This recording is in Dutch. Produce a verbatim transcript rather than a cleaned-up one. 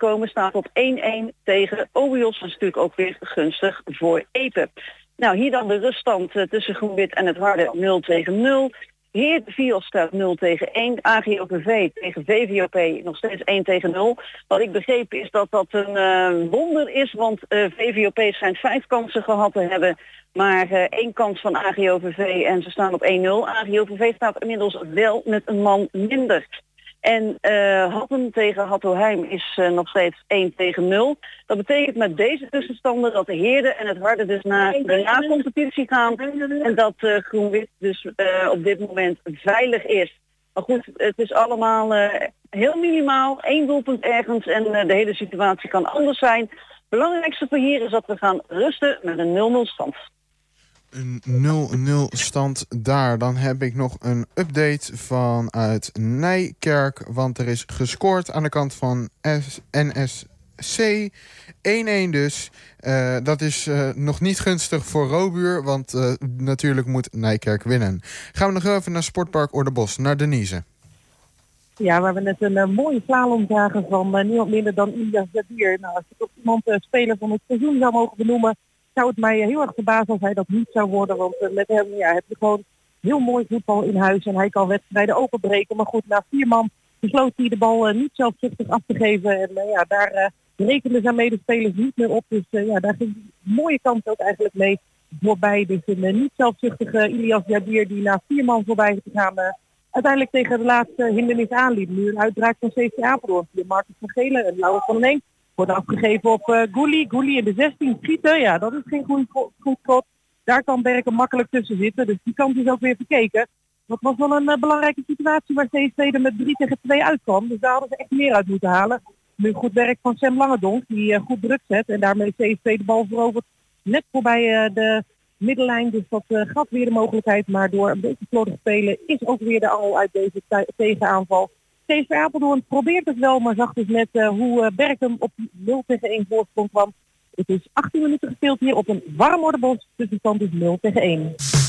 gekomen. Staat op één-één tegen Obios. Dat is natuurlijk ook weer gunstig voor Epe. Nou, hier dan de ruststand uh, tussen Groen-Wit en het Harde nul tegen nul. Heer de Vios staat nul tegen één. A G O P V tegen V V O P nog steeds één tegen nul. Wat ik begreep is dat dat een uh, wonder is, want uh, V V O P schijnt vijf kansen gehad te hebben, maar uh, één kans van A G O P V en ze staan op één nul. A G O P V staat inmiddels wel met een man minder. En uh, Hattem tegen Hattoheim is uh, nog steeds één tegen nul. Dat betekent met deze tussenstanden dat de Heerde en het Harde dus naar de na-competitie gaan. En dat uh, Groen-Wit dus uh, op dit moment veilig is. Maar goed, het is allemaal uh, heel minimaal. Eén doelpunt ergens en uh, de hele situatie kan anders zijn. Het belangrijkste voor hier is dat we gaan rusten met een nul nul stand. Een nul nul stand daar. Dan heb ik nog een update vanuit Nijkerk. Want er is gescoord aan de kant van N S C. één-één dus. Uh, dat is uh, nog niet gunstig voor Robuur. Want uh, natuurlijk moet Nijkerk winnen. Gaan we nog even naar Sportpark Oordenbos. Naar Denise. Ja, we hebben net een uh, mooie slalom zagen van uh, niemand minder dan Ilias Jabir. Nou, als ik ook iemand uh, speler van het seizoen zou mogen benoemen, zou het mij heel erg verbazen als hij dat niet zou worden. Want uh, met hem ja, heb je gewoon heel mooi voetbal in huis. En hij kan wedstrijden openbreken. Maar goed, na vier man besloot hij de bal uh, niet zelfzuchtig af te geven. En uh, ja, daar uh, rekenden zijn medespelers niet meer op. Dus uh, ja, daar ging een mooie kans ook eigenlijk mee voorbij. Dus een uh, niet zelfzuchtige Ilias Jabir die na vier man voorbij te gaan uh, uiteindelijk tegen de laatste hindernis aanliep. Nu een uitbraak van C C Apeldoorn via Marcus van Gelen en Laurens van den Eenk. Wordt afgegeven op uh, Gouli. Gouli in de zestien schieten. Ja, dat is geen goed, goed schot. Daar kan Berken makkelijk tussen zitten. Dus die kant is ook weer verkeken. Dat was wel een uh, belangrijke situatie waar C S V er met drie tegen twee uitkwam. Dus daar hadden ze echt meer uit moeten halen. Nu goed werk van Sam Langendonk, die uh, goed druk zet. En daarmee C S V de bal veroverd net voorbij uh, de middenlijn. Dus dat uh, gaf weer de mogelijkheid. Maar door een beetje slordig spelen is ook weer de angel uit deze t- tegenaanval. C S V Apeldoorn probeert het wel, maar zag dus net uh, hoe uh, Berkem op nul tegen één voorsprong kwam. Het is achttien minuten gespeeld hier op een warm Oordenbos. Tussenstand is nul tegen één.